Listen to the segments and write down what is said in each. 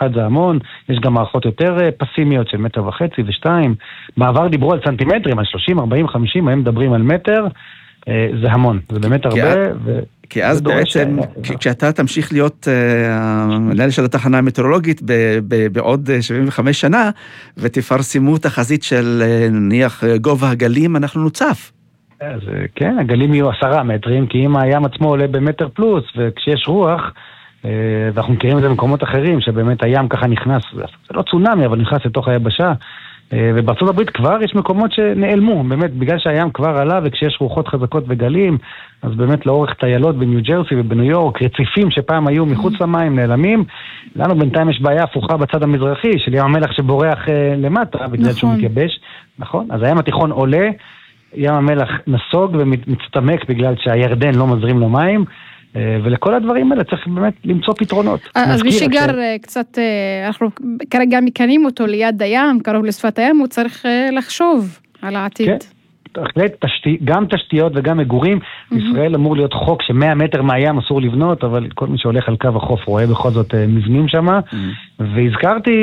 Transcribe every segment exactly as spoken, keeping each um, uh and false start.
אחד זה המון, יש גם מערכות יותר פסימיות של מטר וחצי ושתיים, בעבר דיברו על סנטימטרים, על שלושים, ארבעים, חמישים, הם מדברים על מטר, זה המון, זה באמת הרבה. כי אז בעצם, כשאתה תמשיך להיות מנהל של התחנה המטאורולוגית בעוד שבעים וחמש שנה, ותפרסמו תחזית של נניח גובה הגלים, אנחנו נוצף. אז כן, הגלים יהיו עשרה מטרים, כי אם הים עצמו עולה במטר פלוס, וכשיש רוח, ואנחנו מכירים את זה במקומות אחרים, שבאמת הים ככה נכנס, זה לא צונמי, אבל נכנס לתוך היבשה, ובארצות הברית כבר יש מקומות שנעלמו, באמת, בגלל שהים כבר עלה, וכשיש רוחות חזקות וגלים, אז באמת לאורך טיילות בניו ג'רסי ובניו יורק, רציפים שפעם היו מחוץ למים נעלמים, לנו בינתיים יש בעיה הפוכה בצד המזרחי, של ים המלח שבורח למטה, בגלל שהוא מתייבש, נכון? אז הים התיכון עולה, ים המלח נסוג ומצטמק בגלל שהירדן לא מזרים לו מים, ולכל הדברים האלה צריך באמת למצוא פתרונות. אז מי שגר קצת, אנחנו כרגע מקנים אותו ליד הים, קרוב לשפת הים, הוא צריך לחשוב על העתיד. כן, גם תשתיות וגם מגורים. בישראל אמור להיות חוק שמאה מטר מהים אסור לבנות, אבל כל מי שהולך על קו החוף רואה בכל זאת מבנים שם, והזכרתי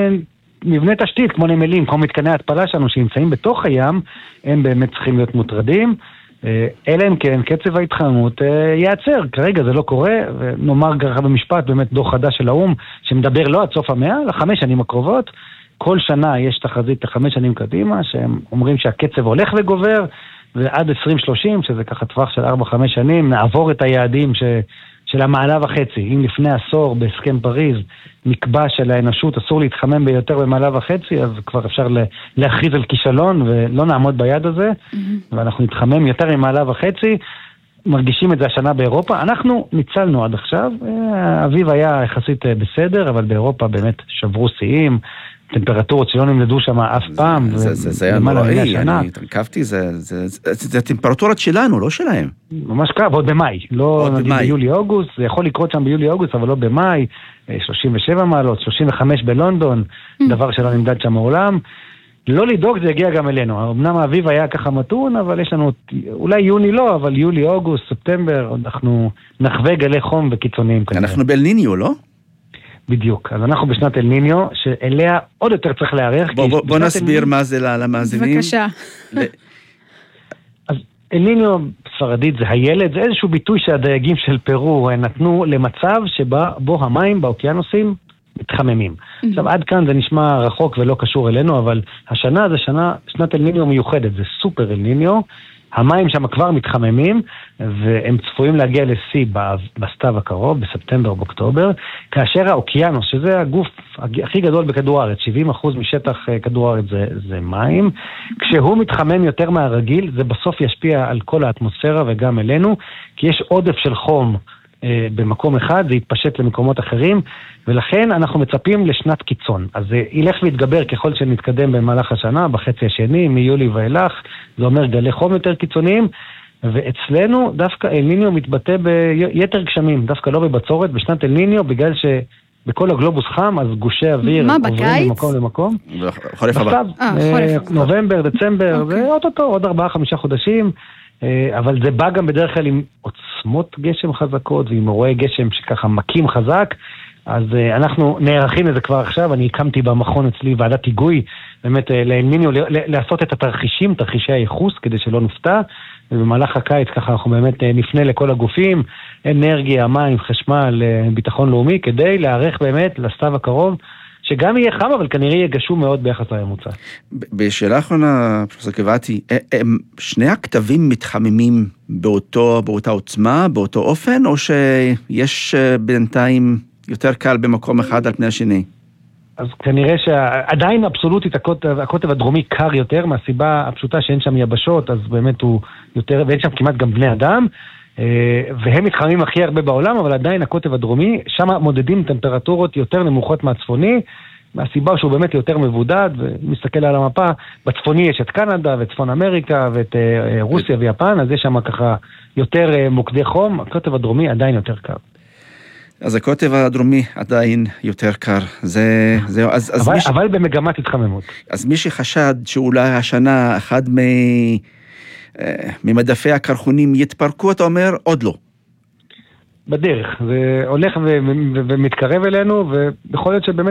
מבנה תשתית כמו נמלים, כמו מתקני ההתפלה שלנו שנמצאים בתוך הים, הם באמת צריכים להיות מוטרדים, אלא אם כן קצב ההתחממות ייעצר. כרגע זה לא קורה, ונאמר ככה במשפט, באמת דוח חדש של האו"ם, שמדבר לא עד סוף המאה, לחמש שנים הקרובות, כל שנה יש תחזית לחמש שנים קדימה, שהם אומרים שהקצב הולך וגובר, ועד עשרים שלושים, שזה ככה טווח של ארבע חמש שנים, נעבור את היעדים ש... של המעלה וחצי. אם לפני עשור בהסכם פריז נקבע שלאנושות אסור להתחמם ביותר במעלה וחצי, אז כבר אפשר להכריז על כישלון ולא נעמוד ביד הזה, mm-hmm. ואנחנו נתחמם יותר ממעלה וחצי, מרגישים את זה השנה באירופה. אנחנו ניצלנו עד עכשיו, אביב היה יחסית בסדר, אבל באירופה באמת שברו שיאים, טמפרטורות שלא נמדדו שם אף פעם. זה היה נוראי, אני התרכבתי, זה הטמפרטורות שלנו, לא שלהם. ממש קרב, עוד במאי, לא נגיד ביולי-אוגוסט, זה יכול לקרות שם ביולי-אוגוסט, אבל לא במאי, שלושים ושבע מעלות, שלושים וחמש בלונדון, דבר שלא נמדד שם מעולם. לא לדאוג, זה הגיע גם אלינו. אמנם האביב היה ככה מתון, אבל יש לנו, אולי יוני לא, אבל יולי, אוגוסט, ספטמבר, אנחנו נחווה גלי חום וקיצוניים. אנחנו באל ניניו, לא? בדיוק. אז אנחנו בשנת אל ניניו, שאליה עוד יותר צריך להיערך. בוא, בוא, בוא נסביר מה זה למאזינים. בבקשה. אז אל ניניו ספרדית זה הילד, זה איזשהו ביטוי שהדייגים של פרו נתנו למצב שבו המים באוקיינוסים מתחממים. עכשיו עד כאן זה נשמע רחוק ולא קשור אלינו, אבל השנה זה שנה, שנת אל ניניו מיוחדת, זה סופר אל ניניו, המים שם כבר מתחממים, והם צפויים להגיע לשיא בסתיו הקרוב, בספטמבר ובאוקטובר, כאשר האוקיינוס, שזה הגוף הכי גדול בכדור הארץ, שבעים אחוז משטח כדור הארץ זה, זה מים, כשהוא מתחמם יותר מהרגיל, זה בסוף ישפיע על כל האטמוספירה וגם אלינו, כי יש עודף של חום במקום אחד, זה יתפשט למקומות אחרים, ולכן אנחנו מצפים לשנת קיצון. אז זה ילך ויתגבר ככל שנתקדם במהלך השנה, בחצי השני, מיולי ואילך, זה אומר גלי חום יותר קיצוניים, ואצלנו דווקא אל ניניו מתבטא ביתר גשמים, דווקא לא בבצורת, בשנת אל ניניו, בגלל שבכל הגלובוס חם, אז גושי אוויר עוברים ממקום למקום. חורף הבא. נובמבר, דצמבר, זה אוטוטו, עוד ארבעה, חמישה חודשים, אבל זה בא גם בדרך כלל עם עוצמות גשם חזקות, ועם אירועי גשם שככה מקים חזק, אז אנחנו נערכים לזה כבר עכשיו, אני הקמתי במכון אצלי ועדת היגוי, באמת לאל ניניו, לעשות את התרחישים, תרחישי הייחוס, כדי שלא נופתע, ובמהלך הקיץ ככה אנחנו באמת נפנה לכל הגופים, אנרגיה, מים, חשמל, ביטחון לאומי, כדי להערך באמת לסתיו הקרוב, שגם יהיה חם, אבל כנראה יהיה גשום מאוד ביחס לממוצע. בשאלה האחרונה, פרופסור קבעתי, שני הכתבים מתחממים באותו, באותה עוצמה, באותו אופן, או שיש בינתיים יותר קל במקום אחד על פני השני? אז כנראה שעדיין אבסולוטית הקוטב, הקוטב הדרומי קר יותר, מהסיבה הפשוטה שאין שם יבשות, אז באמת הוא יותר, ואין שם כמעט גם בני אדם, והם מתחממים הכי הרבה בעולם, אבל עדיין הקוטב הדרומי, שם מודדים טמפרטורות יותר נמוכות מהצפוני, מהסיבה שהוא באמת יותר מבודד, ומסתכל על המפה, בצפוני יש את קנדה וצפון אמריקה ואת רוסיה ויפן, אז יש שם ככה יותר מוקדי חום, הקוטב הדרומי עדיין יותר קר. אז הקוטב הדרומי עדיין יותר קר. זה, זה, אז, אז אבל, ש... אבל במגמת התחממות. אז מי שחשד שאולי השנה אחד מ... ממדפי הקרחונים יתפרקו, אתה אומר, עוד לא. בדרך. זה הולך ו... ו... ומתקרב אלינו, ובכל זאת שבאמת